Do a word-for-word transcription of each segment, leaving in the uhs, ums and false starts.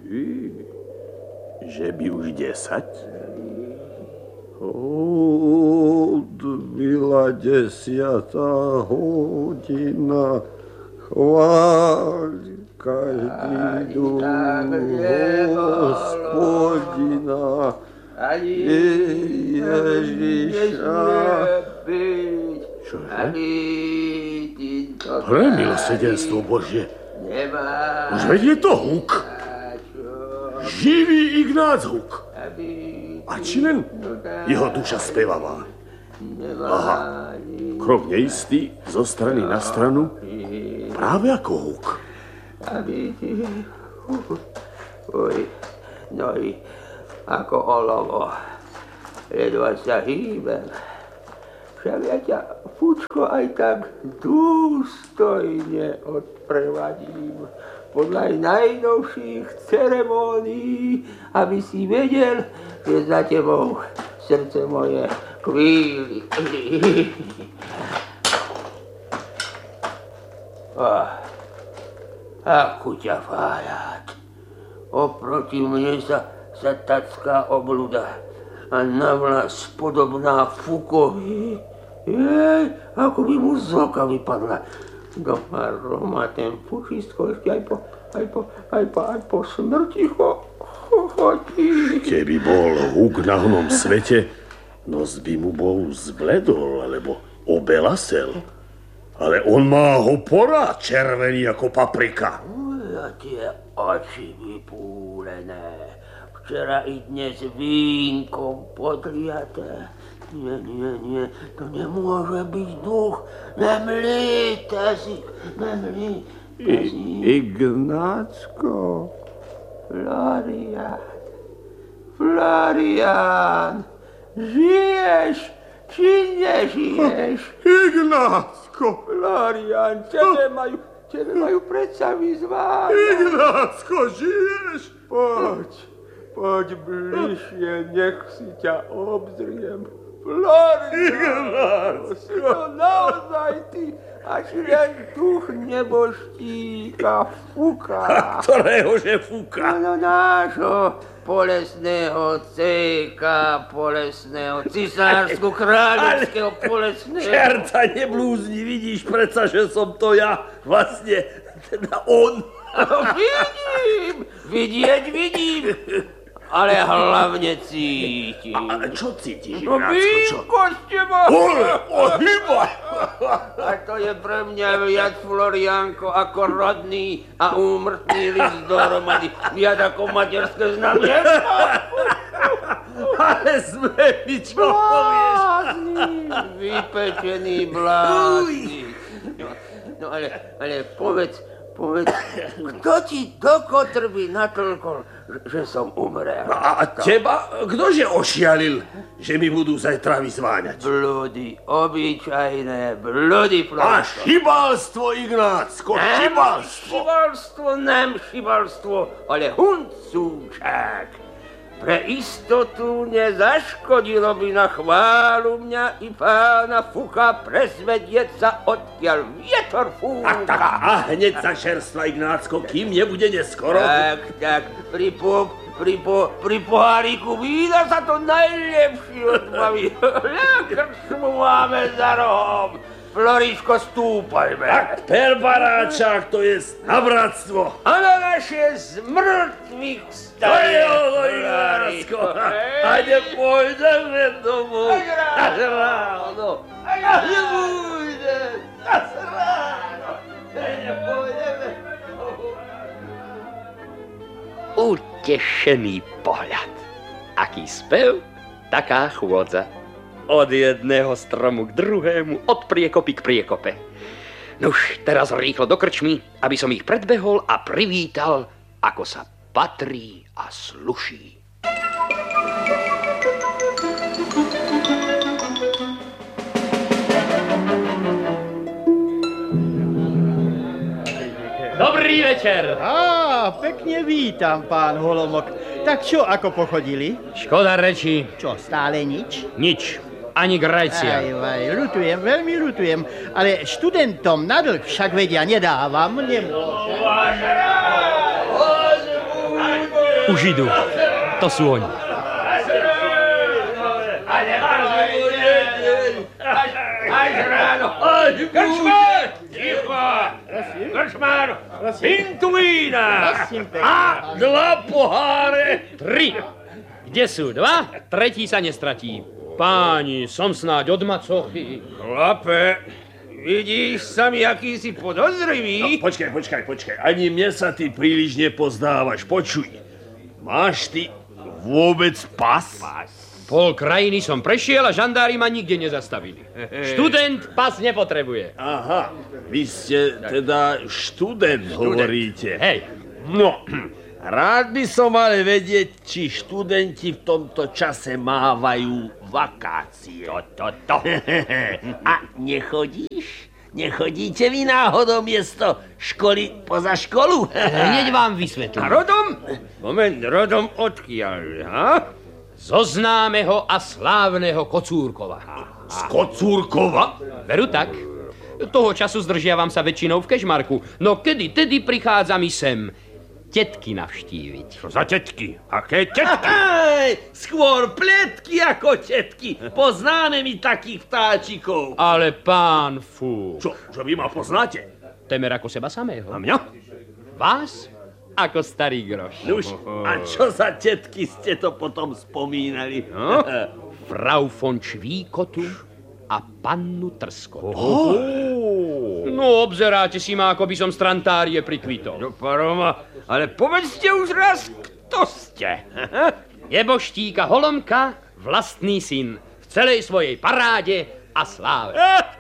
Že by už desať? Odbila desiatá hodina. Chváľ každý duch Hospodina. Ježiša. Čože? Premilosrdenstvo Božie. Už veď je to Huk. Živý Ignác Huk. A či len jeho duša spevavá. Aha, krok neistý zo strany na stranu, práve ako Huk. Uj, no i ako olovo, ledva sa hýbem. Však ja ťa, Fučko, aj tak dôstojne odprevadím podľa najnovších ceremónií, aby si vedel, že za tebou srdce moje kvíli. Ah, ako ťa fájať. Oproti mne sa, sa tacká obluda a navlas podobná Fukovi. Jej, ako by mu z oka vypadla. Doma Roma, ten fušistko ešte aj po, aj po, aj po, aj po smrti cho, chodí. Keby bol Huk na onom svete, nos by mu bol zbledol, alebo obelasel. Ale on má ho porad červený ako paprika. A tie oči vypúlené. Včera i dnes vínkom podliaté. Nie, nie, nie, to nemôže byť duch. Nemlíte si, nemlíte si. Ignácko. Florian, Florian, žiješ, či nežiješ? Ignácko. Florian, tebe majú, tebe majú predsa vyzvať. Ignácko, žiješ? Poď, poď bližšie, nech si ťa obzriem. Florian, si to naozaj ty, až len duch neboštíka Fuka. A ktoréhože Fuka? No, no nášho polesného céka, polesného, cisársko-kráľovského polesného. Čerta neblúzni, vidíš predsa, že som to ja, vlastne, teda on. Vidím, vidieť vidím. Ale hlavne cítim. A čo cítiš, No Ignácko, čo? vínko z teba. Ole, ohýba! A to je pre mňa viac, Florianko, ako rodný a úmrtný list dohromady. Viac ako materské znamie. Ale sme mi, čo povieš? Bláznik, vypečený bláznik. No, no ale, ale povedz, povedz, kto ti do kotrby natlkol, že som umrel? A teba, ktože ošialil, že mi budú zajtra vyzváňať? Blúdy, obyčajné blúdy, A Florianko. šibalstvo, Ignácko, šibalstvo. Šibalstvo, nem šibalstvo, ale huncúčák. Pre istotu nezaškodilo by na chválu mňa i pána Fuka prezvedieť sa, odkiaľ vietor fúka. Tak, tak, a hneď sa čerstva, Ignácko, kým nebude neskoro. Tak, tak, pri, po, pri, po, pri poháriku vína sa to najlepšie odbaví. Krčmu máme za rohom. Floričko, stúpajme. Tak, per baráčák, to je na bratstvo. A na naše zmrtvých stane. Ignácko, ajde pôjdeme domov. Až ráno. Až pôjdeme. Až ráno. Ajde pôjdeme. Utešený pohľad. Aký spev, taká chôdza. Od jedného stromu k druhému, od priekopy k priekope. Nuž, teraz rýchlo do krčmy, aby som ich predbehol a privítal, ako sa patrí a sluší. Dobrý večer. Á, pekne vítam, pán Holomok. Tak čo, ako pochodili? Škoda reči. Čo, stále nič? Nič. Ani Grécia. Aj, aj, ľutujem, veľmi ľutujem, ale študentom na dlh však vedia nedávam, nemôžem. Pozbuď Už idú. To sú oni. Až ráno. Krčmár! Ticho! Krčmár! Pintu vína! A dva poháre! Tri. Kde sú dva? Tretí sa nestratí. Páni, som snáď od macochy. Chlape, vidíš sa mi, aký si podozrivý? No, počkaj, počkaj, počkaj. Ani mne sa ty príliš nepozdávaš. Počuj, máš ty vôbec pas? Pas. Pol krajiny som prešiel a žandári ma nikde nezastavili. Študent pas nepotrebuje. Aha, vy ste teda študent, hovoríte. Hej. No, rád by som ale vedieť, či študenti v tomto čase mávajú vakácie. To, to, to. A nechodíš? Nechodíte vy náhodou miesto školy poza školu? Hneď vám A vysvetlím. rodom? Moment, rodom odkiaľ, ha? Zo známeho a slávneho Kocúrkova. Z Kocúrkova? Veru tak. Toho času zdržiavam sa väčšinou v Kežmarku. No kedy, tedy prichádza mi sem tetky navštíviť. Čo za tetky? Aké tetky? Aj, skôr pletky ako tetky. Poznáme mi takých vtáčikov. Ale pán fú. Čo, čo vy ma poznáte? Temer ako seba samého. A mňa? Vás ako starý groš. Nuž, a čo za tetky ste to potom spomínali? No? Frau von Čvíkotu a pannu Trskotu. Oh. No, obzeráte si ma, ako by som z Trantárie prikvitol. No, paroma, ale povedzte už raz, kto ste? Neboštíka Holomka, vlastný syn, v celej svojej paráde a sláve.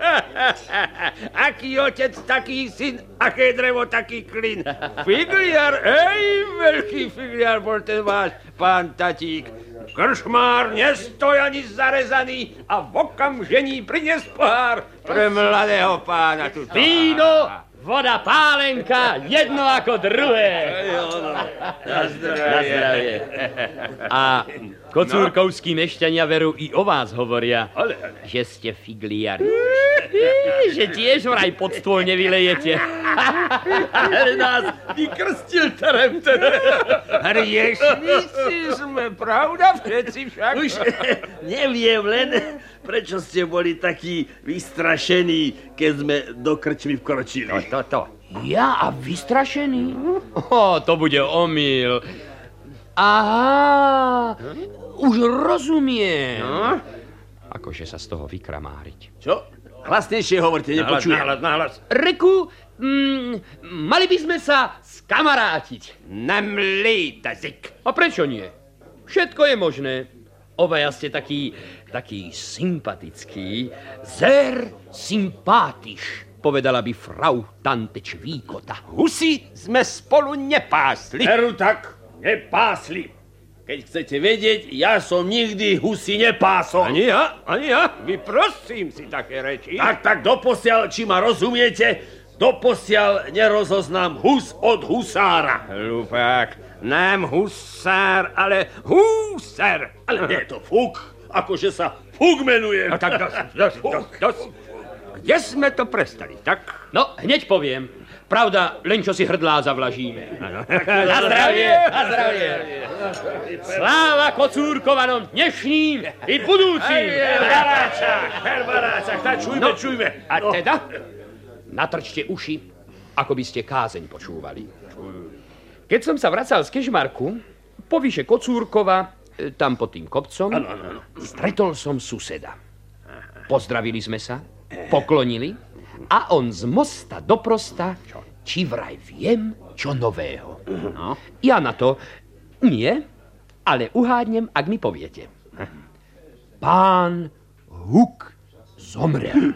Aký otec, taký syn, aké drevo, taký klin. Figliar, hej, veľký figliar bol ten váš pán tatík. Krčmár nestoj ani zarezaný a v okamžení prinies pohár pre mladého pána. Tu. Víno, voda, pálenka, jedno ako druhé. Na zdravie. Na zdravie. A kocúrkovskí mešťania veru i o vás hovoria, Ale, ale. že ste figliari. Že tiež vraj pod stôl nevylejete. Ale nás vykrstil terem teda. Hriešnici sme, pravda? Všetci však. Už neviem len, prečo ste boli takí vystrašení, keď sme do krčmy vkročili. To, to. Ja a vystrašený? O, to bude omyl. Aha, už rozumiem. No? Akože sa z toho vykramáriť. Čo? Hlasnejšie hovorte, Nahlas, nepočujem. nahlas, nahlas. Reku, mm, mali by sme sa skamarátiť. Namlý tazik. A prečo nie? Všetko je možné. Obaja ste taký, taký sympatický. Sehr sympátisch, povedala by frau tante Čvíkota. Husy sme spolu nepásli. Veru tak, nepásli. Keď chcete vedieť, ja som nikdy husy nepásol. Ani ja, ani ja. Vyprosím si také reči. Tak, tak doposiaľ, či ma rozumiete, doposiaľ nerozoznám hus od husára. Hlupák, nám husár, ale húser. Ale nie je to fuk, akože sa fuk menuje. No tak dosť, dosť, dosť, dosť. Kde sme to prestali, tak? No, hneď poviem. Pravda, len čo si hrdlá zavlažíme. Áno. Na zdravie, na zdravie. Sláva Kocúrkovanom dnešným i budúcim. Baráčak, her baráčak, tak čujme, No, čujme. A No. teda? Natrčte uši, ako by ste kázeň počúvali. Keď som sa vracal z Kežmarku, po výše Kocúrkova, e, tam pod tým kopcom, Áno, áno, áno. stretol som suseda. Pozdravili sme sa, poklonili a on z mosta do prosta, či vraj viem, čo nového. No. Ja na to, nie, ale uhádnem, ak mi poviete. Pán Huk zomrel.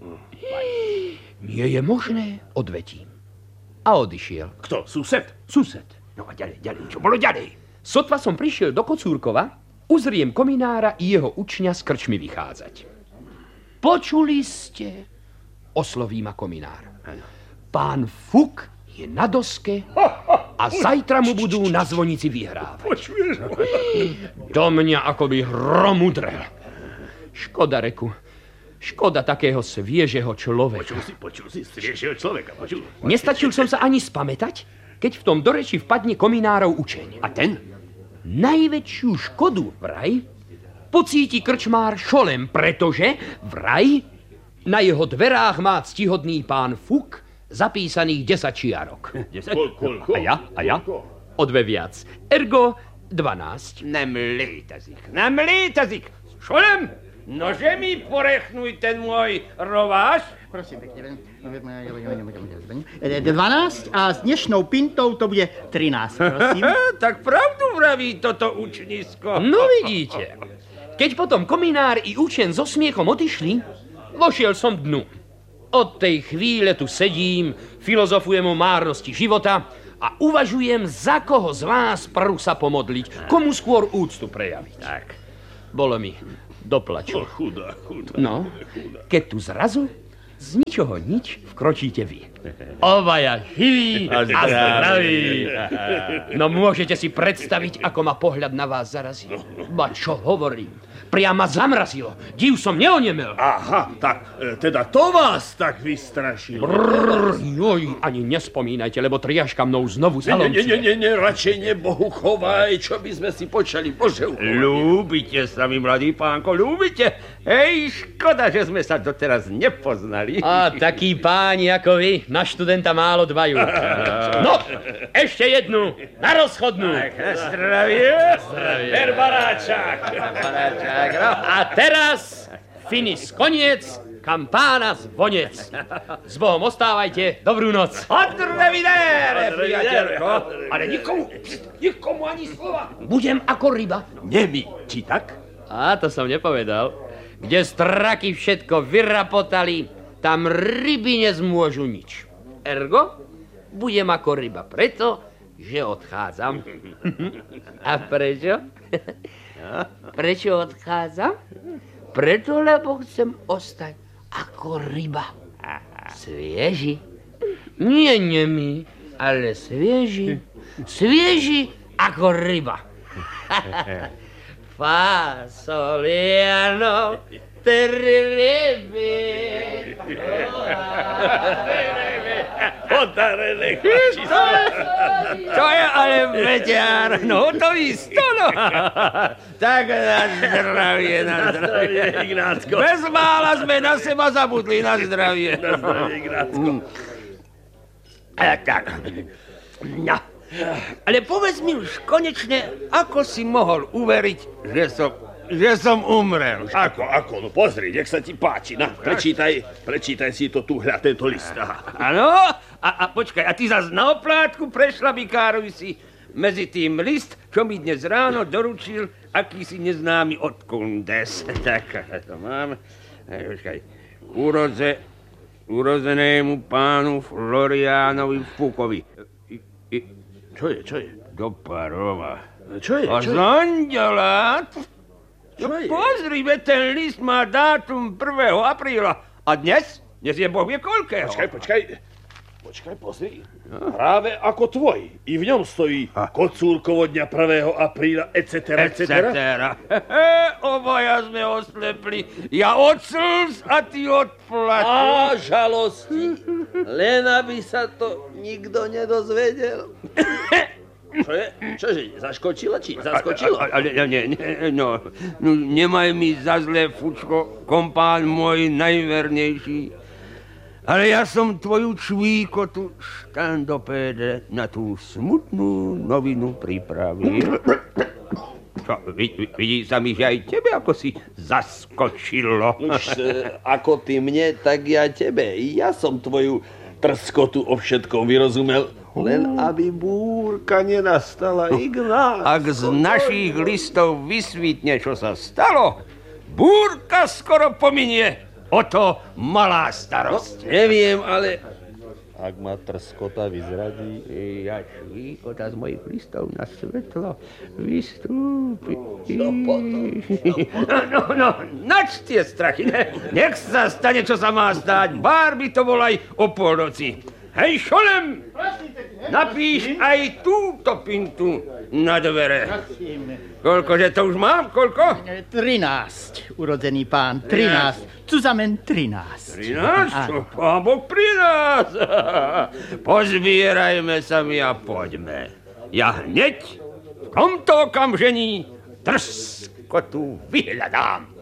Nie je možné, odvetím. A odišiel. Kto? Sused? Sused. No a ďalej, ďalej, čo bolo ďalej? Sotva som prišiel do Kocúrkova, uzriem kominára i jeho učňa z krčmy vychádzať. Počuli ste? Osloví ma kominár. Pán Fuk je na doske a zajtra mu budú na zvonici vyhrávať. Počuješ? Do mňa akoby hrom udrel. Škoda, reku. Škoda takého sviežeho človeka. Počul si, počul si, sviežieho človeka, počul. Nestačil som sa ani spamätať, keď v tom doreči vpadne kominárov učeň. A ten? najväčšiu škodu vraj pocíti krčmár Šolem, pretože vraj na jeho dverách má ctihodný pán Fuk zapísaných desať čiarok. A ja? A ja? O dve viac. Ergo dvanásť. Nemlítazik, nemlítazik. Šolem, nože mi porechnuj ten môj rováš. Prosím pekne. dvanásť a s dnešnou pintou to bude trinásť, prosím. Tak pravdu vraví toto učnisko. No vidíte. Keď potom kominár i učen so smiechom odišli, vošiel som dnu. Od tej chvíle tu sedím, filozofujem o márnosti života a uvažujem, za koho z vás prv sa pomodliť, komu skôr úctu prejaviť. Tak. Bolo mi do plaču. Chudá, chudá. No, keď tu zrazu z ničoho nič vkročíte vy. Obaja živí a zdraví. No môžete si predstaviť, ako ma pohľad na vás zarazí. Ba čo hovorím? Priama zamrazilo. Div som neonemel. Aha, tak e, teda to vás tak vystrašilo. Brrr, joj, ani nespomínajte, lebo triaška mnou znovu zalomcuje. Nie, nie, nie, nie, radšej nebohu chovaj, čo by sme si počali, Bože uchovať. Ľúbite sa mi, mladý pánko, ľúbite? Hej, škoda, že sme sa doteraz nepoznali. A takí páni ako vy na študenta málo dbajú. No, ešte jednu, na rozchodnú. Tak, na zdravie. Zdravie. Per baráčák. Baráčák, no. A teraz finis koniec, kampána zvonec. S Bohom ostávajte, dobrú noc. Odrevidére, priateľko. Ale nikomu, nikomu ani slova. Budem ako ryba. Nemi, či tak? A to som nepovedal. Kde straky všetko vyrapotali, tam ryby nezmôžu nič. Ergo, budem ako ryba preto, že odchádzam. A prečo? Prečo odchádzam? Preto, lebo chcem ostať ako ryba. Svieži. Nie nemý, ale svieži. Svieži ako ryba. Fasoliano, terribile. Podarené To je ale veďar, no to isto, no. Tak na zdravie, na zdravie. Ignácko. Bez mála sme na seba zabudli, na zdravie. Na zdravie, Ignácko. Tak, no. Ale povedz mi už konečne, ako si mohol uveriť, že som, že som umrel. Ako, ako, no pozri, nech sa ti páči. Na, prečítaj, prečítaj si to tu, hľa, tento list. Áno, a, a počkaj, a ty zas na oplátku prešla Bikárovi si medzi tým list, čo mi dnes ráno doručil akýsi neznámy odkundes. Tak, to mám. Počkaj, urodze, urozenému pánu Floriánovi Fukovi. I, i, Čo je, čo je? Do Parova. Čo je, A čo z je? Andela? Čo No je? pozri, veď ten list má dátum prvého apríla. A dnes? Dnes je Boh vie koľkého. Počkaj, počkaj. Počkaj, pozri. Práve ako tvoj. I v ňom stojí Kocúrkovo dňa prvého apríla, et cetera, et cetera. Etcetera. Obaja sme oslepli. Ja od slz a ty od plaču. A žalosti. Len aby sa to nikto nedozvedel. Čo je? Čože? Zaškočilo či? Zaskočilo? Ale nie, nie, no, no, nemaj mi za zlé, Fučko, kompán môj najvernejší. Ale ja som tvoju čvíkotu štandopéde na tú smutnú novinu pripravil. Čo, vid, vidí sa mi, že aj tebe ako si zaskočilo. Už e, ako ty mne, tak ja tebe. Ja som tvoju trskotu o všetkom vyrozumel. Len aby búrka nenastala, Ignác. Ak z našich listov vysvítne, čo sa stalo, búrka skoro pominie. O to malá starosť. Neviem, ale ak ma trskota vyzradí... Ja čvíkota z mojich listov na svetlo vystúpi. No potom, No, no, no, nač tie strachy. Ne, nech sa stane, čo sa má stáť. Bár by to bol aj o polnoci. Hej, Šolem, napíš aj túto pintu na dvere. Koľkože to už mám? Koľko? Trinásť, urodzený pán, trinásť. Cuzamen trinásť. Trinásť? Čo pán Boh pri nás? Pozbierajme sa mi a poďme. Ja hneď v tomto okamžení trskotu vyhľadám.